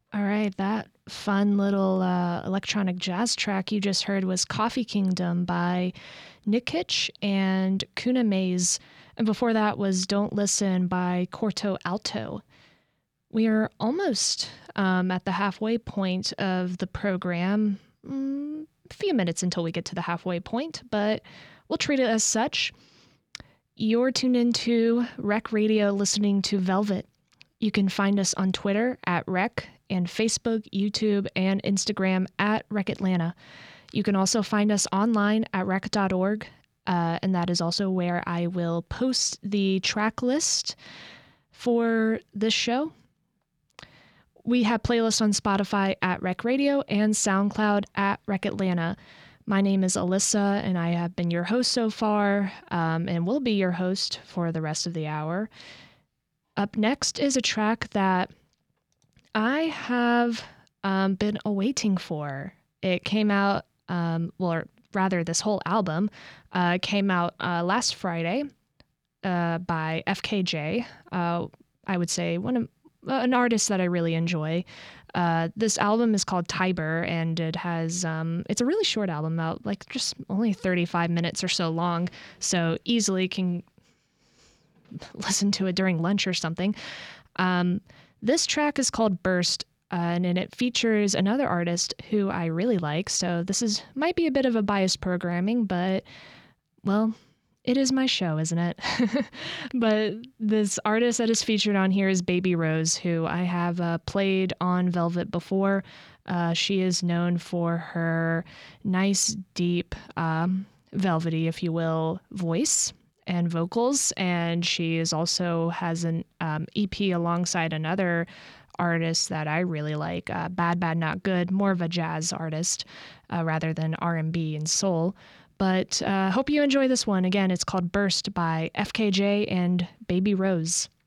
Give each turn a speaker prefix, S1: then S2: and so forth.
S1: All right, that fun little electronic jazz track you just heard was Coffee Kingdom by Nikic and Kuna Maze. And before that was Don't Listen by Corto Alto. We are almost at the halfway point of the program. A few minutes until we get to the halfway point, but we'll treat it as such. You're tuned into Rec Radio listening to Velvet. You can find us on Twitter at Rec and Facebook, YouTube, and Instagram at Rec Atlanta. You can also find us online at rec.org, and that is also where I will post the track list for this show. We have playlists on Spotify at Rec Radio and SoundCloud at Rec Atlanta. My name is Alyssa, and I have been your host so far, and will be your host for the rest of the hour. Up next is a track that I have been awaiting for. It came out, or rather, this whole album came out last Friday by FKJ. I would say an artist that I really enjoy. This album is called Tiber, and it has it's a really short album, about like just only 35 minutes or so long, so easily can listen to it during lunch or something. This track is called Burst, and it features another artist who I really like. So this might be a bit of a biased programming, but well, it is my show, isn't it? But this artist that is featured on here is Baby Rose, who I have played on Velvet before. She is known for her nice, deep, velvety, if you will, voice and vocals, and she is also has an EP alongside another artist that I really like, Bad Bad Not Good, more of a jazz artist rather than R&B and soul. But hope you enjoy this one. Again, it's called Burst by FKJ and Baby Rose.